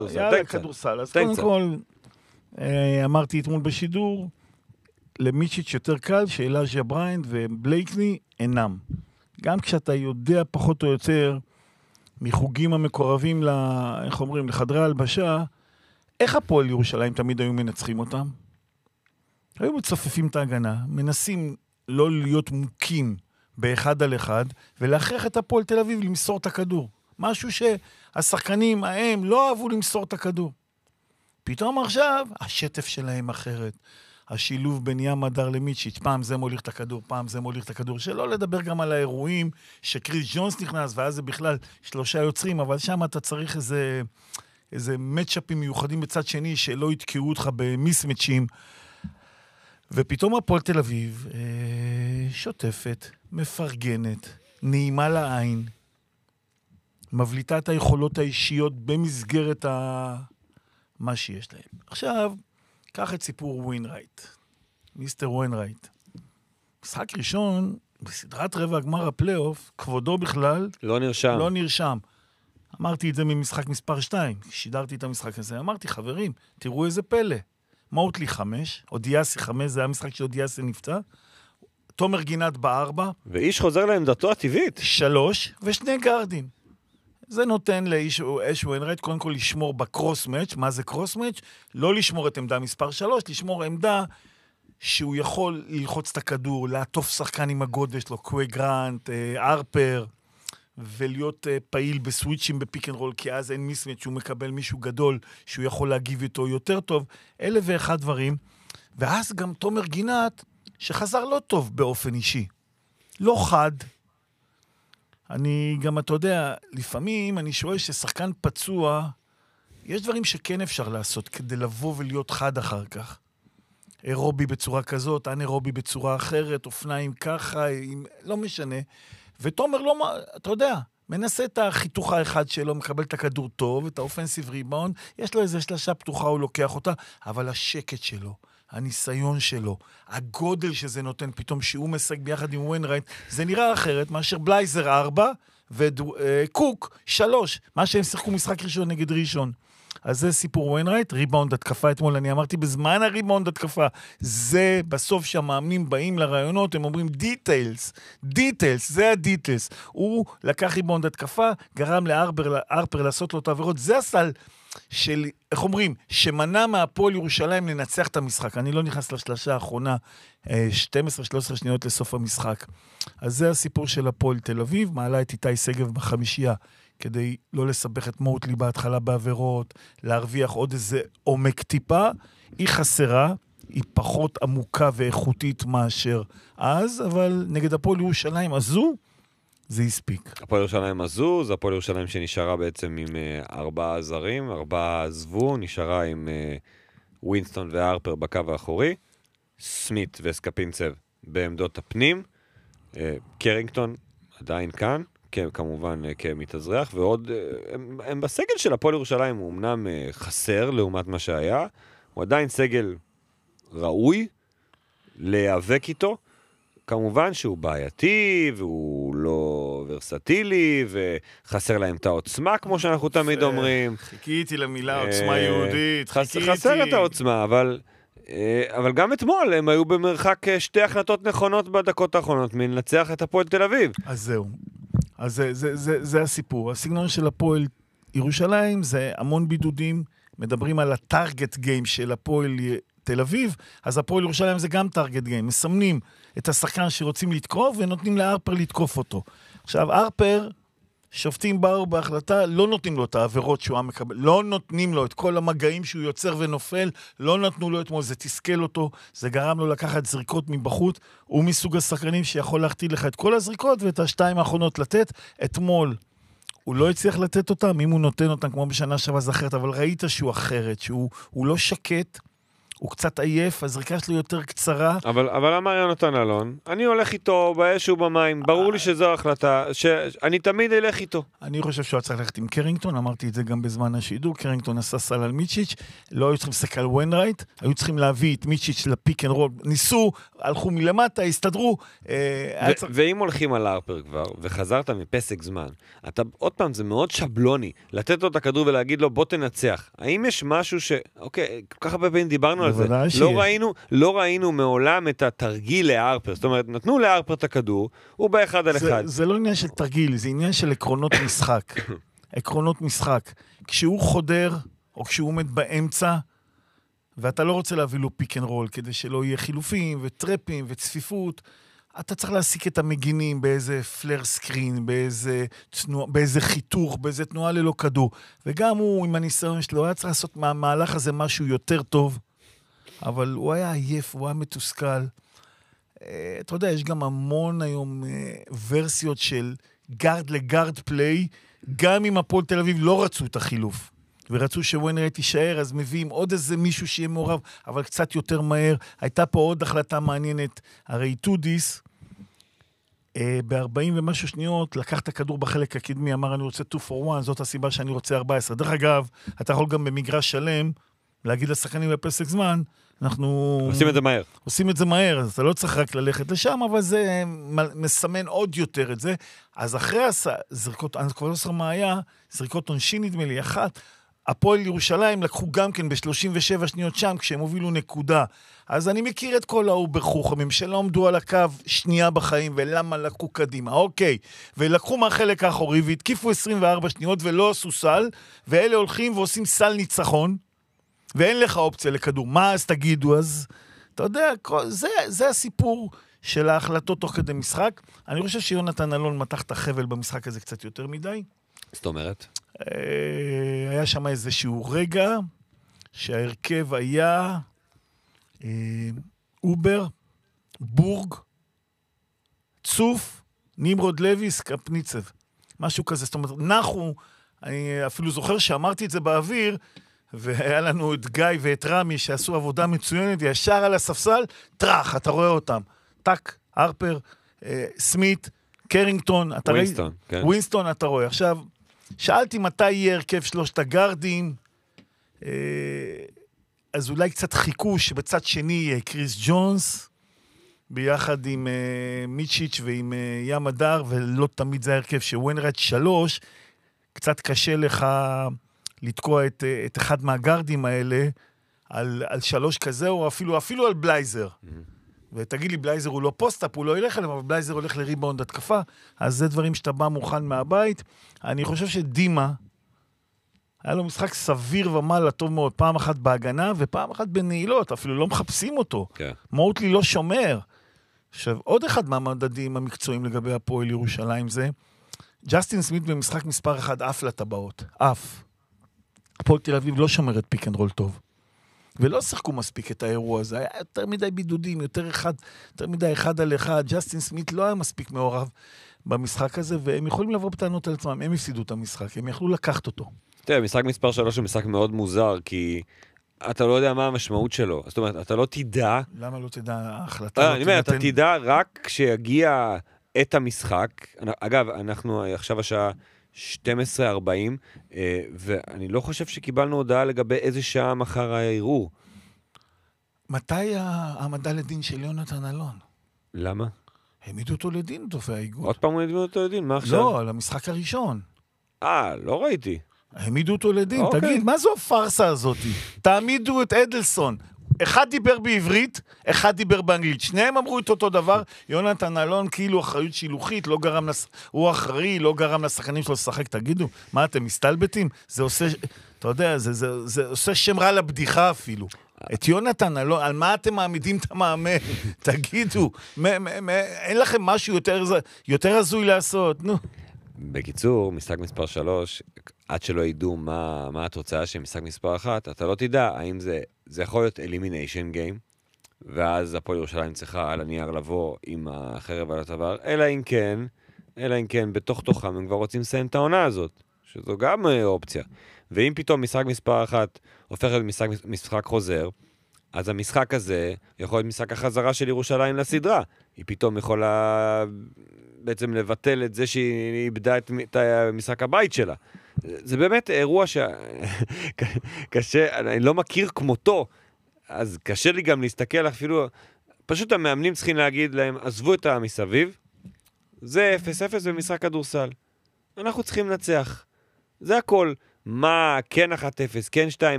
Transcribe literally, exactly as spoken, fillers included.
יאללה, כדורסל. אז קודם כל, אמרתי אתמול בשידור, למיצ'יץ' יותר קל, שאלאז'ה בריינט ובלייקני אינם. גם כשאתה יודע פחות או יותר מחוגים המקורבים, איך אומרים, לחדרי הלבשה, איך הפועל ירושלים תמיד היו מנצחים אותם? היו מצופפים את ההגנה, מנסים לא להיות מוכים באחד על אחד, ולהכריח את הפועל תל אביב למסור את הכדור. משהו שהשחקנים ההם לא אהבו למסור את הכדור. פתאום עכשיו, השטף שלהם אחרת. השילוב בין ים הדר למיצ'יץ', פעם זה מוליך את הכדור, פעם זה מוליך את הכדור, שלא לדבר גם על האירועים שקריס ג'ונס נכנס, ואז זה בכלל שלושה יוצרים, אבל שם אתה צריך איזה, איזה מצ'אפים מיוחדים בצד שני, שלא יתקעו אותך במיסמצ'ים, ופתאום הפועל תל אביב אה, שוטפת, מפרגנת, נעימה לעין, מבליטה את היכולות האישיות במסגרת ה... מה שיש להם. עכשיו, קח את סיפור ווינרייט. מיסטר ווינרייט. משחק ראשון, בסדרת רבע הגמר הפלייאוף, כבודו בכלל... לא נרשם. לא נרשם. אמרתי את זה ממשחק מספר שתיים. שידרתי את המשחק הזה. אמרתי, חברים, תראו איזה פלא. מאוטלי חמש, אודיאסי חמש, זה היה משחק שאודיאסי נפצע. תומר גינת בארבע. ואיש חוזר לעמדתו הטבעית. שלוש, ושני גרדים. זה נותן לאיש ווינרייט קודם כל לשמור בקרוס מאץ'. מה זה קרוס מאץ'? לא לשמור את עמדה מספר שלוש, לשמור עמדה שהוא יכול ללחוץ את הכדור, לעטוף שחקן עם הגודל שלו, קווי גרנט, ארפר, ולהיות פעיל בסוויצ'ים בפיק אנד רול, כי אז אין מיסמץ' שהוא מקבל מישהו גדול שהוא יכול להגיב איתו יותר טוב. אלה ואחד דברים. ואז גם תומר גינת, שחזר לא טוב באופן אישי. לא חד. אני גם, אתה יודע, לפעמים אני שואל ששחקן פצוע, יש דברים שכן אפשר לעשות כדי לבוא ולהיות חד אחר כך. אירובי בצורה כזאת, אנאירובי בצורה אחרת, אופניים ככה, לא משנה. ותומר לא, אתה יודע, מנסה את החיתוך האחד שלו, מקבל את הכדור טוב, את האופנסיב ריבאונד, יש לו איזה שלשה פתוחה, הוא לוקח אותה, אבל השקט שלו, הניסיון שלו, הגודל שזה נותן פתאום שהוא משחק ביחד עם ווינרייט, זה נראה אחרת מאשר בלייזר ארבע וקוק שלוש, מה שהם שיחקו משחק ראשון נגד ראשון. אז זה סיפור ווינרייט, ריבאונד התקפה אתמול, אני אמרתי בזמן הריבאונד התקפה, זה בסוף שהמאמנים באים לרעיונות, הם אומרים דיטיילס, דיטיילס, זה הדיטיילס. הוא לקח ריבאונד התקפה, גרם לארפר לעשות לו את העבירות, זה הסל של, איך אומרים, שמנע מהפועל ירושלים לנצח את המשחק. אני לא נכנס לשלושה האחרונה, שתים עשרה שלוש עשרה שניות לסוף המשחק. אז זה הסיפור של הפועל תל אביב, מעלה את איתי סגב בחמישייה, כדי לא לסבך את מאוטלי בהתחלה בעבירות, להרוויח עוד איזה עומק טיפה. היא חסרה, היא פחות עמוקה ואיכותית מאשר אז, אבל נגד הפועל ירושלים הזו, זה הספיק. הפועל ירושלים הזו, זה הפועל ירושלים שנשארה בעצם עם uh, ארבעה זרים, ארבעה עזבו, נשארה עם uh, ווינסטון והרפר בקו האחורי, סמית וסקפינצב בעמדות הפנים, uh, קרינגטון עדיין כאן, כמובן כמתאזרח, ועוד, הם, הם בסגל של הפועל ירושלים, הוא אמנם חסר לעומת מה שהיה, הוא עדיין סגל ראוי להיאבק איתו, כמובן שהוא בעייתי, והוא לא ורסטילי, וחסר להם את העוצמה, כמו שאנחנו תמיד אומרים. חיכיתי למילה עוצמה יהודית, חיכיתי. חסר את העוצמה, אבל... אבל גם אתמול הם היו במרחק שתי החלטות נכונות בדקות האחרונות, מלנצח את הפועל תל אביב. אז זהו. אז זה, זה, זה, זה הסיפור. הסגנון של הפועל ירושלים זה המון בידודים, מדברים על הטארגט גיים של הפועל תל אביב, אז הפועל ירושלים זה גם טארגט גיים, מסמנים את השחקן שרוצים לתקוף ונותנים לארפר לתקוף אותו. עכשיו, ארפר, שופטים באו בהחלטה, לא נותנים לו את העבירות שהוא מקבל, לא נותנים לו את כל המגעים שהוא יוצר ונופל, לא נתנו לו אתמול, זה תסכל אותו, זה גרם לו לקחת זריקות מבחוץ, הוא מסוג השחקנים שיכול להכתיל לך את כל הזריקות ואת השתיים האחרונות לתת. אתמול הוא לא הצליח לתת אותם, אם הוא נותן אותם כמו בשנה שעברה זה אחרת, אבל ראית שהוא אחרת, שהוא הוא לא שקט, הוא קצת עייף, הזריקה שלו יותר קצרה. אבל, אבל אמר יונתן אלון, אני הולך איתו באש ובמים, ברור לי שזו החלטה, שאני תמיד אלך איתו. אני חושב שהוא צריך ללכת עם קרינגטון, אמרתי את זה גם בזמן השידור, קרינגטון עשה סל על מיצ'יץ', לא היו צריכים לסק על ווינרייט, היו צריכים להביא את מיצ'יץ' לפיק אנד רול, ניסו, הלכו מלמטה, הסתדרו. ו- צריך... ואם הולכים על הרפר כבר, וחזרת מפסק זמן, אתה, עוד פעם, זה מאוד שבלוני, לתת לו את הכדור ולהגיד לו, בוא תנצח. האם יש משהו ש... אוקיי, ככה בפעמים דיברנו על זה. לא ראינו, לא ראינו מעולם את התרגיל להרפר. זאת אומרת, נתנו להרפר את הכדור, הוא באחד על אחד. זה לא עניין של תרגיל, זה עניין של עקרונות משחק. עקרונות משחק. כשהוא חודר, או כשהוא עומד באמצע, ואתה לא רוצה להביא לו פיק אנד רול, כדי שלא יהיה חילופים וטרפים וצפיפות, אתה צריך להסיק את המגינים באיזה פלר סקרין, באיזה, תנוע, באיזה חיתוך, באיזה תנועה ללא כדור. וגם הוא, עם הניסיון שלו, היה צריך לעשות מהמהלך הזה משהו יותר טוב, אבל הוא היה עייף, הוא היה מתוסכל. אתה יודע, יש גם המון היום ורסיות של גארד לגארד פליי, גם אם הפועל תל אביב לא רצו את החילוף, ורצו שווינרייט יישאר, אז מביאים עוד איזה מישהו שיהיה מעורב, אבל קצת יותר מהר. הייתה פה עוד החלטה מעניינת, הרי טודיס, ב-ארבעים ומשהו שניות, לקח את הכדור בחלק הקדמי, אמר אני רוצה שתיים for one, זאת הסיבה שאני רוצה ארבע עשרה. דרך אגב, אתה יכול גם במגרש שלם, להגיד לשחקנים בפסק זמן, אנחנו... עושים את זה מהר. עושים את זה מהר, אז אתה לא צריך רק ללכת לשם, אבל זה מסמן עוד יותר את זה. אז אחרי הזריקות, אני כבר לא זוכר מה היה, זריקות עונשין נדמה לי, אחת, הפועל ירושלים לקחו גם כן ב-שלושים ושבע שניות שם, כשהם הובילו נקודה. אז אני מכיר את כל האובר חוכמים, שלא עמדו על הקו שנייה בחיים, ולמה לקחו קדימה. אוקיי, ולקחו מהחלק האחורי, והתקיפו עשרים וארבע שניות, ולא עשו סל, ואלה הולכים ועושים סל ניצחון, ואין לך אופציה לכדור. מה אז תגידו? אז אתה יודע, זה, זה הסיפור של ההחלטות תוך כדי משחק. אני חושב שיונתן אלון מתח את החבל במשחק הזה קצת יותר מדי. זאת אומרת? היה שם איזשהו רגע שההרכב היה אובר, בורג, צוף, נמרוד לויס, קפניצב. משהו כזה. זאת אומרת, נחו, אני אפילו זוכר שאמרתי את זה באוויר, והיה לנו את גיא ואת רמי שעשו עבודה מצוינת, ישר על הספסל, טרח, אתה רואה אותם. טק, הרפר, אה, סמית, קרינגטון, אתה ווינסטון, ראי... כן. ווינסטון, אתה רואה. עכשיו, שאלתי מתי יהיה הרכב שלושת הגרדים, אה, אז אולי קצת חיכו שבצד שני יהיה קריס ג'ונס, ביחד עם אה, מיצ'יץ' ועם אה, ים הדר, ולא תמיד זה הרכב שווינרייט שלוש, קצת קשה לך... לתקוע את, את אחד מהגרדים האלה על, על שלוש כזה, או אפילו, אפילו על בלייזר. Mm-hmm. ותגיד לי, בלייזר הוא לא פוסט-אפ, הוא לא ילך אליהם, אבל בלייזר הולך לריבאונד התקפה, אז זה דברים שאתה בא מוכן מהבית. אני חושב שדימה, היה לו משחק סביר ומעלה טוב מאוד, פעם אחת בהגנה, ופעם אחת בנעילות, אפילו לא מחפשים אותו. Okay. מוטלי לא שומר. עכשיו, עוד אחד מהמדדים המקצועיים לגבי הפועל ירושלים זה, ג'סטין סמית במשחק מספר אחד, אף לטבעות. אף. הפועל תל אביב לא שומרת פיק אנד רול טוב. ולא שחקו מספיק את האירוע הזה. היה יותר מדי בידודים, יותר אחד, יותר מדי אחד על אחד. ג'סטין סמית לא היה מספיק מעורב במשחק הזה, והם יכולים לבוא בטענות על עצמם. הם הפסידו את המשחק, הם יכלו לקחת אותו. תראה, משחק מספר שלוש הוא משחק מאוד מוזר, כי אתה לא יודע מה המשמעות שלו. זאת אומרת, אתה לא תדע... למה לא תדע? ההחלטה לא אני אומר, אתה תדע רק כשיגיע את המשחק. אגב, אנחנו עכשיו השעה... שתים עשרה ארבעים, ואני לא חושב שקיבלנו הודעה לגבי איזה שעה מחר הערעור. מתי העמדה לדין של יונתן אלון? למה? העמידו אותו לדין, תופי האיגוד. עוד פעם העמידו אותו לדין, מה עכשיו? לא, על המשחק הראשון. אה, לא ראיתי. העמידו אותו לדין, תגיד, מה זו הפרסה הזאת? תעמידו את אדלסון. אחד דיבר בעברית, אחד דיבר באנגלית. שניהם אמרו את אותו דבר. יונתן אלון כאילו אחריות שילוחית, לא גרם לס... הוא אחראי, לא גרם לשחקנים שלו לשחק. תגידו, מה אתם מסתלבטים? זה עושה, אתה יודע, זה, זה, זה עושה שם רע לבדיחה אפילו. את יונתן אלון, על מה אתם מעמידים את המאמן? תגידו, מ- מ- מ- אין לכם משהו יותר, יותר הזוי לעשות, נו. בקיצור, משחק מספר שלוש, עד שלא ידעו מה, מה התוצאה של משחק מספר אחת, אתה לא תדע האם זה, זה יכול להיות elimination game, ואז הפועל ירושלים צריכה על הנייר לבוא עם החרב על הצוואר, אלא אם כן, אלא אם כן, בתוך תוכם הם כבר רוצים לסיים את העונה הזאת, שזו גם אופציה. ואם פתאום משחק מספר אחת הופך להיות משחק, משחק חוזר, אז המשחק הזה יכול להיות משחק החזרה של ירושלים לסדרה. היא פתאום יכולה בעצם לבטל את זה שהיא איבדה את משחק הבית שלה. זה באמת אירוע שקשה, אני לא מכיר כמותו, אז קשה לי גם להסתכל אפילו, פשוט המאמנים צריכים להגיד להם, עזבו את המסביב, זה אפס אפס במשחק כדורסל. אנחנו צריכים לנצח. זה הכל. מה, כן אחת אפס, כן שתיים